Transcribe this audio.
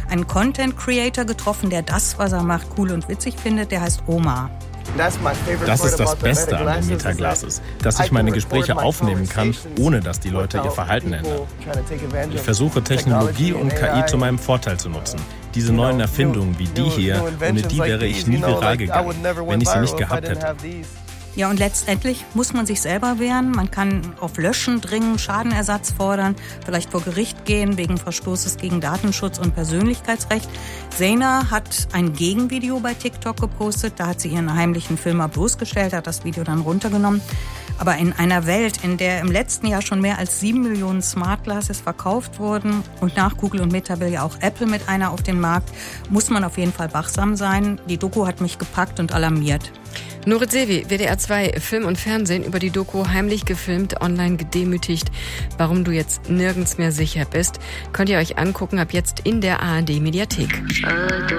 einen Content-Creator getroffen, der das, was er macht, cool und witzig findet. Der heißt Omar. Das ist das Beste an den Meta-Glasses, dass ich meine Gespräche aufnehmen kann, ohne dass die Leute ihr Verhalten ändern. Ich versuche Technologie und KI zu meinem Vorteil zu nutzen. Diese neuen Erfindungen wie die hier, ohne die wäre ich nie viral gegangen, wenn ich sie nicht gehabt hätte. Ja, und letztendlich muss man sich selber wehren. Man kann auf Löschen dringen, Schadenersatz fordern, vielleicht vor Gericht gehen wegen Verstoßes gegen Datenschutz und Persönlichkeitsrecht. Zaina hat ein Gegenvideo bei TikTok gepostet. Da hat sie ihren heimlichen Filmer bloßgestellt, hat das Video dann runtergenommen. Aber in einer Welt, in der im letzten Jahr schon mehr als 7 Millionen Smart Glasses verkauft wurden und nach Google und Meta will ja auch Apple mit einer auf den Markt, muss man auf jeden Fall wachsam sein. Die Doku hat mich gepackt und alarmiert. Nurit Sevi, WDR 2 Film und Fernsehen über die Doku heimlich gefilmt, online gedemütigt, warum du jetzt nirgends mehr sicher bist. Könnt ihr euch angucken, ab jetzt in der ARD Mediathek.